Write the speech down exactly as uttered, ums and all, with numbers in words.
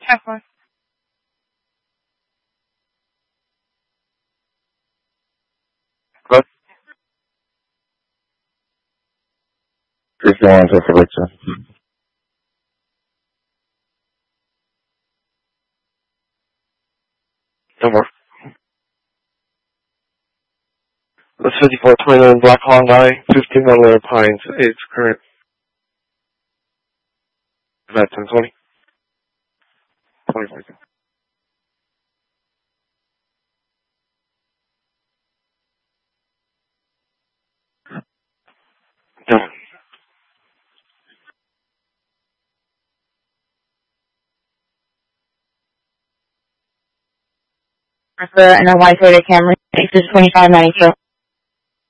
Have fun. What? Cristian Answer for Victor. No more. That's fifty-four twenty-nine Black Long Valley, fifty-one Layer Pines. It's current. About ten twenty. twenty-five. No. For an white Toyota Camry, it's twenty-five ninety-two.